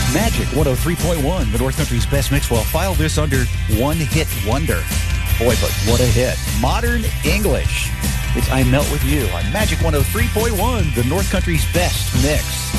Magic 103.1, the North Country's best mix. Well, file this under one-hit wonder. Boy, but what a hit. Modern English. It's I Melt With You on Magic 103.1, the North Country's best mix.